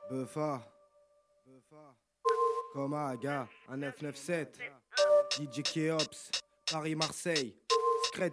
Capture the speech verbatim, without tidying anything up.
Buffa, Coma, gars, un neuf neuf sept, D J Keops, Paris-Marseille, Secret